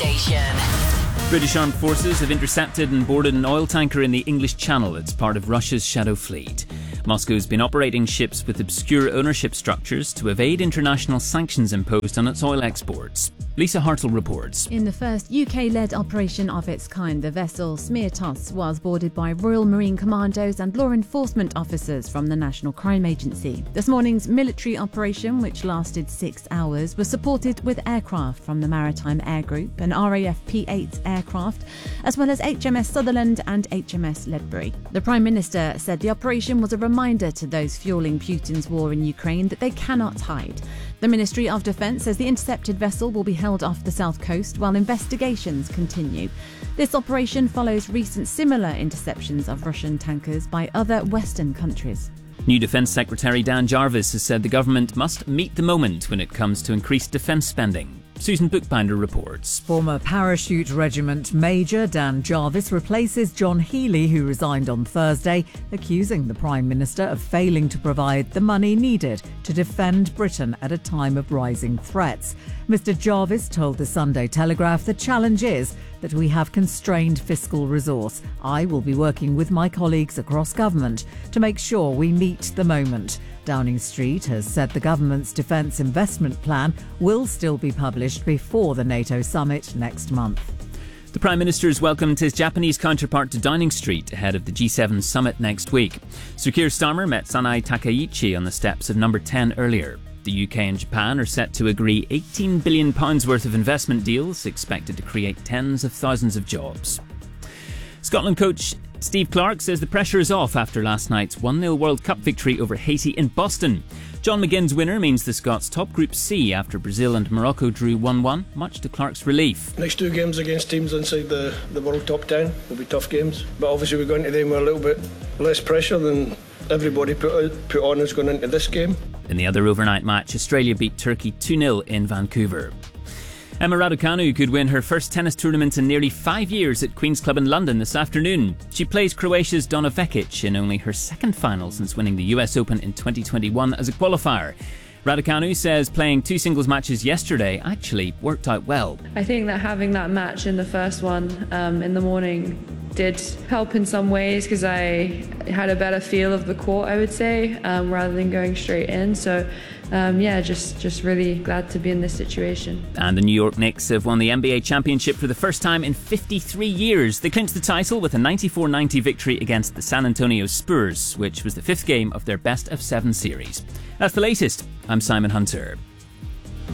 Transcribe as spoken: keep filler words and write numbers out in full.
station. British Armed Forces have intercepted and boarded an oil tanker in the English Channel. It's part of Russia's Shadow Fleet. Moscow's been operating ships with obscure ownership structures to evade international sanctions imposed on its oil exports. Lisa Hartle reports. In the first U K-led operation of its kind, the vessel Smeartos was boarded by Royal Marine Commandos and law enforcement officers from the National Crime Agency. This morning's military operation, which lasted six hours, was supported with aircraft from the Maritime Air Group and R A F P eight aircraft, as well as H M S Sutherland and H M S Ledbury. The Prime Minister said the operation was a reminder to those fueling Putin's war in Ukraine that they cannot hide. The Ministry of Defence says the intercepted vessel will be held off the south coast while investigations continue. This operation follows recent similar interceptions of Russian tankers by other Western countries. New Defence Secretary Dan Jarvis has said the government must meet the moment when it comes to increased defence spending. Susan Bookbinder reports. Former Parachute Regiment Major Dan Jarvis replaces John Healey, who resigned on Thursday, accusing the Prime Minister of failing to provide the money needed to defend Britain at a time of rising threats. Mister Jarvis told the Sunday Telegraph the challenge is that we have constrained fiscal resource. I will be working with my colleagues across government to make sure we meet the moment. Downing Street has said the government's defence investment plan will still be published before the NATO summit next month. The Prime Minister has welcomed his Japanese counterpart to Downing Street ahead of the G seven summit next week. Sir Keir Starmer met Sanae Takaichi on the steps of number ten earlier. The U K and Japan are set to agree eighteen billion pounds worth of investment deals, expected to create tens of thousands of jobs. Scotland coach Steve Clarke says the pressure is off after last night's one nil World Cup victory over Haiti in Boston. John McGinn's winner means the Scots top Group C after Brazil and Morocco drew one one, much to Clarke's relief. Next two games against teams inside the, the World Top ten will be tough games, but obviously we're going to them with a little bit less pressure than everybody put, put on us going into this game. In the other overnight match, Australia beat Turkey two nil in Vancouver. Emma Raducanu could win her first tennis tournament in nearly five years at Queen's Club in London this afternoon. She plays Croatia's Donna Vekic in only her second final since winning the U S Open in twenty twenty-one as a qualifier. Raducanu says playing two singles matches yesterday actually worked out well. I think that having that match in the first one um, in the morning did help in some ways because I had a better feel of the court, I would say, um, rather than going straight in. So Um, yeah, just, just really glad to be in this situation. And the New York Knicks have won the N B A championship for the first time in fifty-three years. They clinched the title with a ninety-four ninety victory against the San Antonio Spurs, which was the fifth game of their best of seven series. That's the latest. I'm Simon Hunter.